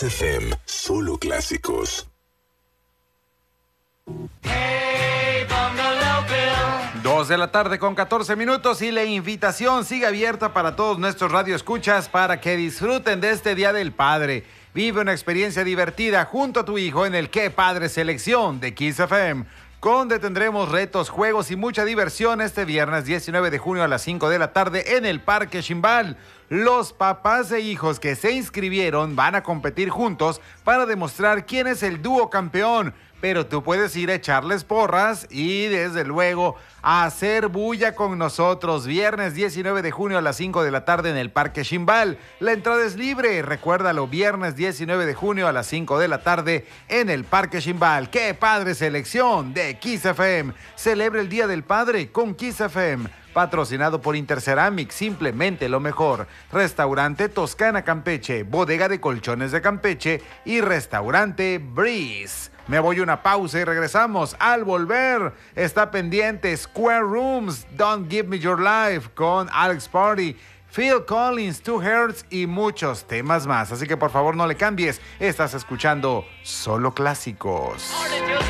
Kiss FM, solo clásicos. Hey, Bungalow Bill. 2 de la tarde con 14 minutos y la invitación sigue abierta para todos nuestros radioescuchas para que disfruten de este Día del Padre. Vive una experiencia divertida junto a tu hijo en el Qué Padre Selección de Kiss FM, donde tendremos retos, juegos y mucha diversión este viernes 19 de junio a las 5 de la tarde en el Parque Ximbal. Los papás e hijos que se inscribieron van a competir juntos para demostrar quién es el dúo campeón. Pero tú puedes ir a echarles porras y desde luego a hacer bulla con nosotros. Viernes 19 de junio a las 5 de la tarde en el Parque Ximbal. La entrada es libre, recuérdalo, viernes 19 de junio a las 5 de la tarde en el Parque Ximbal. ¡Qué padre selección de Kiss FM! Celebra el Día del Padre con Kiss FM. Patrocinado por Interceramic, simplemente lo mejor. Restaurante Toscana Campeche, Bodega de Colchones de Campeche y Restaurante Breeze. Me voy a una pausa y regresamos. Al volver, está pendiente Square Rooms, Don't Give Me Your Life con Alex Party, Phil Collins, Two Hearts y muchos temas más. Así que por favor no le cambies. Estás escuchando Solo Clásicos.